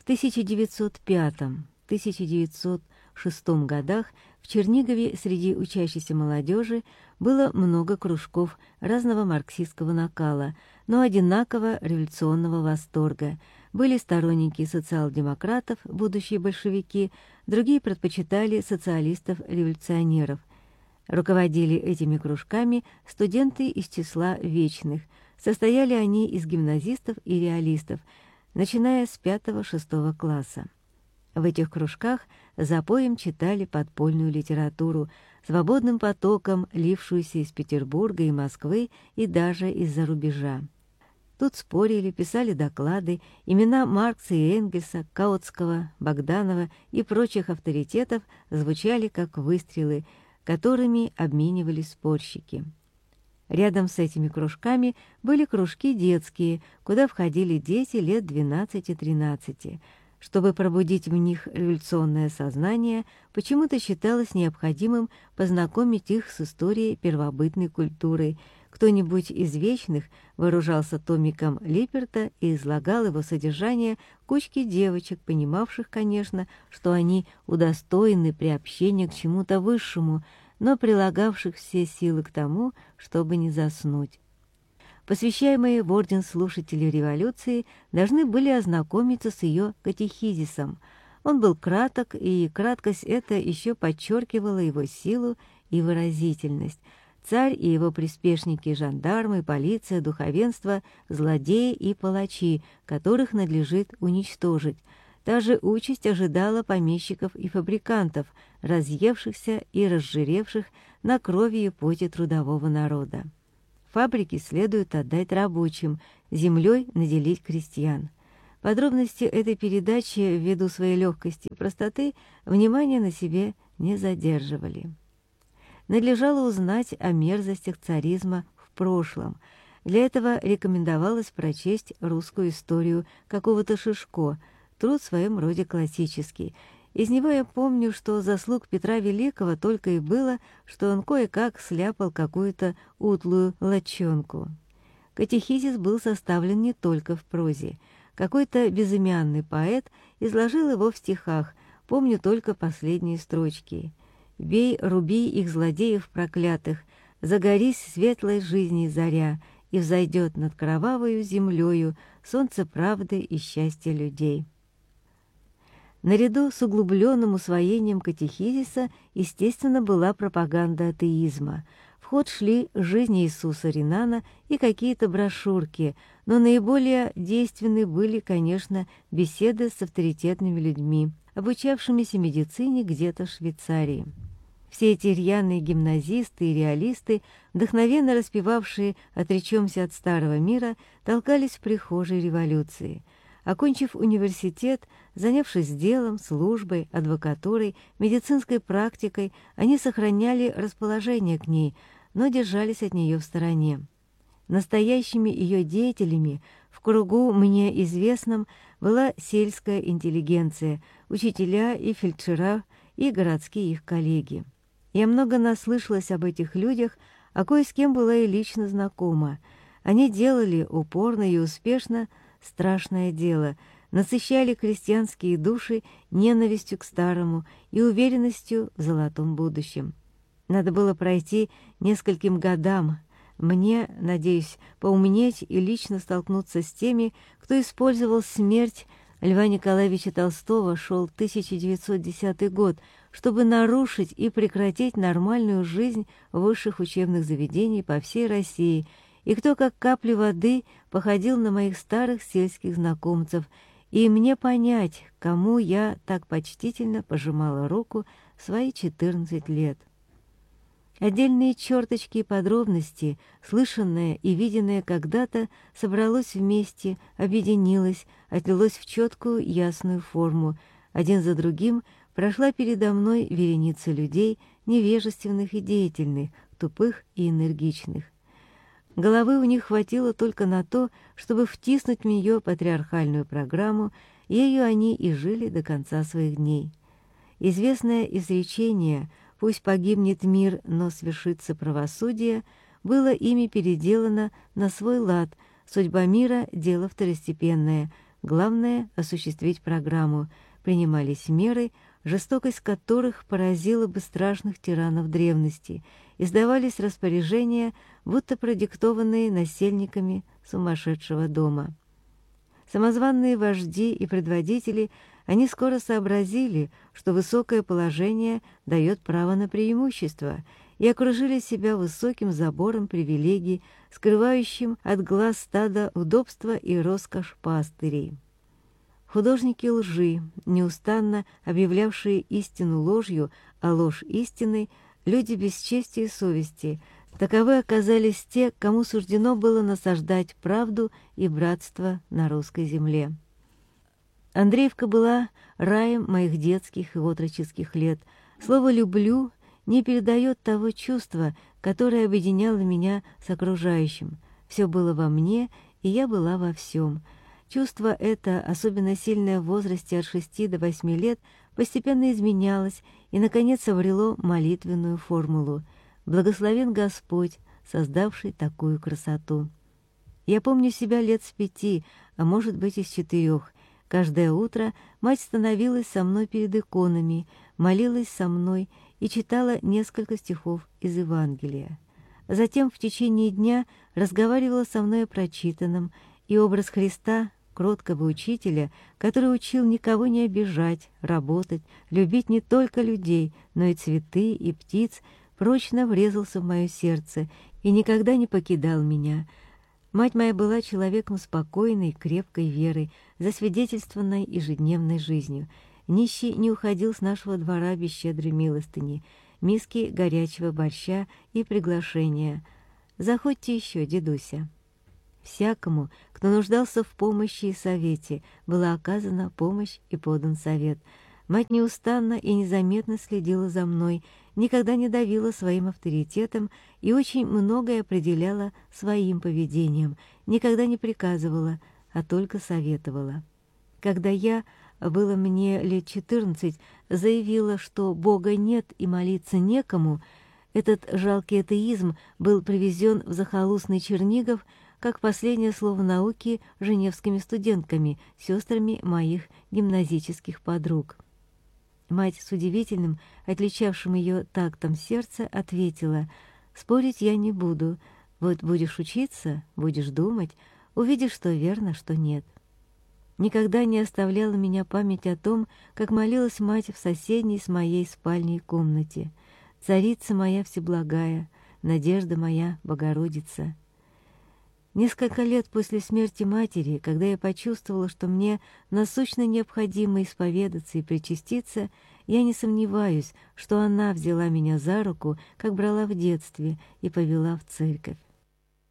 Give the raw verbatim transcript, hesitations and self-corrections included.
В тысяча девятьсот пятом — тысяча девятьсот шестом годах в Чернигове среди учащейся молодежи было много кружков разного марксистского накала, но одинаково революционного восторга. Были сторонники социал-демократов, будущие большевики, другие предпочитали социалистов-революционеров. Руководили этими кружками студенты из числа вечных. Состояли они из гимназистов и реалистов, начиная с пятого-шестого класса. В этих кружках запоем читали подпольную литературу, свободным потоком лившуюся из Петербурга и Москвы и даже из-за рубежа. Тут спорили, писали доклады, имена Маркса и Энгельса, Каутского, Богданова и прочих авторитетов звучали как выстрелы, которыми обменивались спорщики. Рядом с этими кружками были кружки детские, куда входили дети лет двенадцати-тринадцати. Чтобы пробудить в них революционное сознание, почему-то считалось необходимым познакомить их с историей первобытной культуры. Кто-нибудь из вечных вооружался томиком Липерта и излагал его содержание кучке девочек, понимавших, конечно, что они удостоены приобщения к чему-то высшему, но прилагавших все силы к тому, чтобы не заснуть. Посвящаемые в орден слушатели революции должны были ознакомиться с ее катехизисом. Он был краток, и краткость эта еще подчеркивала его силу и выразительность. Царь и его приспешники, жандармы, полиция, духовенство, злодеи и палачи, которых надлежит уничтожить. Та же участь ожидала помещиков и фабрикантов, разъевшихся и разжиревших на крови и поте трудового народа. Фабрики следует отдать рабочим, землей наделить крестьян. Подробности этой передачи, ввиду своей легкости и простоты, внимания на себе не задерживали. Надлежало узнать о мерзостях царизма в прошлом. Для этого рекомендовалось прочесть русскую историю какого-то Шишко, труд в своем роде классический. Из него я помню, что заслуг Петра Великого только и было, что он кое-как сляпал какую-то утлую лочонку. Катехизис был составлен не только в прозе. Какой-то безымянный поэт изложил его в стихах, помню только последние строчки. «Бей, руби их, злодеев проклятых, загорись светлой жизни заря, и взойдет над кровавою землею солнце правды и счастья людей». Наряду с углубленным усвоением катехизиса, естественно, была пропаганда атеизма. В ход шли «Жизнь Иисуса Ренана» и какие-то брошюрки, но наиболее действенны были, конечно, беседы с авторитетными людьми, обучавшимися медицине где-то в Швейцарии. Все эти рьяные гимназисты и реалисты, вдохновенно распевавшие «Отречемся от старого мира», толкались в прихожей революции. Окончив университет, занявшись делом, службой, адвокатурой, медицинской практикой, они сохраняли расположение к ней, но держались от нее в стороне. Настоящими ее деятелями в кругу мне известном была сельская интеллигенция, учителя и фельдшера и городские их коллеги. Я много наслышалась об этих людях, а кое с кем была и лично знакома. Они делали упорно и успешно страшное дело, насыщали крестьянские души ненавистью к старому и уверенностью в золотом будущем. Надо было пройти нескольким годам, мне, надеюсь, поумнеть и лично столкнуться с теми, кто использовал смерть Льва Николаевича Толстого, шел тысяча девятьсот десятый год, чтобы нарушить и прекратить нормальную жизнь высших учебных заведений по всей России, и кто, как капли воды, походил на моих старых сельских знакомцев, и мне понять, кому я так почтительно пожимала руку в свои четырнадцать лет. Отдельные черточки и подробности, слышанное и виденное когда-то, собралось вместе, объединилось, отлилось в четкую ясную форму. Один за другим прошла передо мной вереница людей, невежественных и деятельных, тупых и энергичных. Головы у них хватило только на то, чтобы втиснуть в нее патриархальную программу, ею они и жили до конца своих дней. Известное изречение «Пусть погибнет мир, но свершится правосудие» было ими переделано на свой лад. Судьба мира — дело второстепенное. Главное — осуществить программу. Принимались меры, жестокость которых поразила бы страшных тиранов древности. Издавались распоряжения, будто продиктованные насельниками сумасшедшего дома. Самозванные вожди и предводители, они скоро сообразили, что высокое положение дает право на преимущество, и окружили себя высоким забором привилегий, скрывающим от глаз стада удобства и роскошь пастырей. Художники лжи, неустанно объявлявшие истину ложью, а ложь истиной, люди без чести и совести, таковы оказались те, кому суждено было насаждать правду и братство на русской земле. Андреевка была раем моих детских и отроческих лет. Слово «люблю» не передает того чувства, которое объединяло меня с окружающим. Все было во мне, и я была во всем. Чувство это, особенно сильное в возрасте от шести до восьми лет, постепенно изменялось и, наконец, обрело молитвенную формулу: «Благословен Господь, создавший такую красоту». Я помню себя лет с пяти, а может быть и с четырех. Каждое утро мать становилась со мной перед иконами, молилась со мной и читала несколько стихов из Евангелия. Затем в течение дня разговаривала со мной о прочитанном, и образ Христа, кроткого учителя, который учил никого не обижать, работать, любить не только людей, но и цветы, и птиц, прочно врезался в мое сердце и никогда не покидал меня. Мать моя была человеком спокойной, крепкой верой, засвидетельствованной ежедневной жизнью. Нищий не уходил с нашего двора без щедрой милостыни, миски горячего борща и приглашения: «Заходьте еще, дедуся». Всякому, кто нуждался в помощи и совете, была оказана помощь и подан совет. Мать неустанно и незаметно следила за мной, никогда не давила своим авторитетом и очень многое определяла своим поведением, никогда не приказывала, а только советовала. Когда я, было мне лет четырнадцать, заявила, что Бога нет и молиться некому, этот жалкий атеизм был привезен в захолустный Чернигов как последнее слово науки женевскими студентками, сестрами моих гимназических подруг. Мать с удивительным, отличавшим ее тактом сердца, ответила: «Спорить я не буду. Вот будешь учиться, будешь думать, увидишь, что верно, что нет». Никогда не оставляла меня память о том, как молилась мать в соседней с моей спальней комнате: «Царица моя всеблагая, надежда моя Богородица». Несколько лет после смерти матери, когда я почувствовала, что мне насущно необходимо исповедаться и причаститься, я не сомневаюсь, что она взяла меня за руку, как брала в детстве, и повела в церковь.